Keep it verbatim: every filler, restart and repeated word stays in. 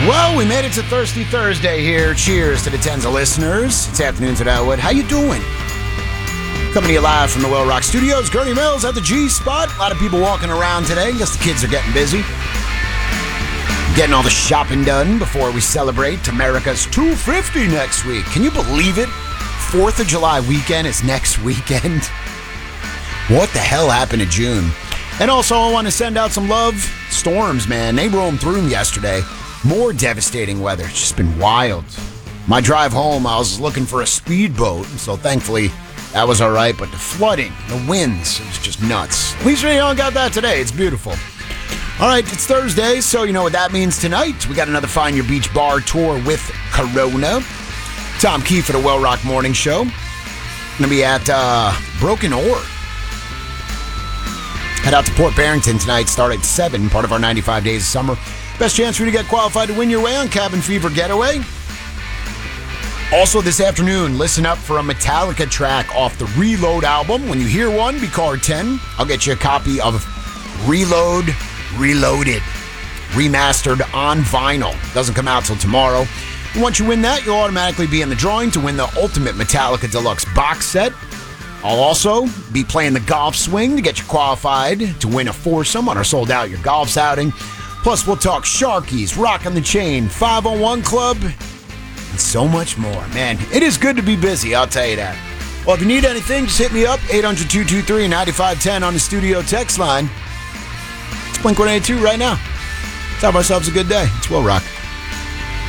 Well, we made it to Thirsty Thursday here. Cheers to the tens of listeners. It's afternoons at Elwood. How you doing? Coming to you live from the Well Rock Studios. Gurney Mills at the G-Spot. A lot of people walking around today. I guess the kids are getting busy. Getting all the shopping done before we celebrate America's two fifty next week. Can you believe it? fourth of July weekend is next weekend. What the hell happened to June? And also, I want to send out some love. Storms, man. They roamed through them yesterday. More devastating weather. It's just been wild. My drive home, I was looking for a speedboat, so thankfully that was all right. But the flooding, the winds, it was just nuts. At least we don't got that today. It's beautiful. All right, it's Thursday, so you know what that means tonight. We got another Find Your Beach Bar tour with Corona. Tom Keefe at the Well Rock Morning Show. Going to be at uh, Broken Oar. Head out to Port Barrington tonight. Start at seven, part of our ninety-five Days of Summer. Best chance for you to get qualified to win your way on Cabin Fever Getaway. Also this afternoon, listen up for a Metallica track off the Reload album. When you hear one, be caller ten. I'll get you a copy of Reload Reloaded, remastered on vinyl. Doesn't come out till tomorrow. And once you win that, you'll automatically be in the drawing to win the Ultimate Metallica Deluxe box set. I'll also be playing the golf swing to get you qualified to win a foursome on our Sold Out Your Golf's outing. Plus, we'll talk Sharkies, Rock on the Chain, five oh one Club, and so much more. Man, it is good to be busy, I'll tell you that. Well, if you need anything, just hit me up, eight hundred, two two three, nine five one zero on the studio text line. It's Blink one eighty-two right now. Let's have ourselves a good day. It's Will Rock.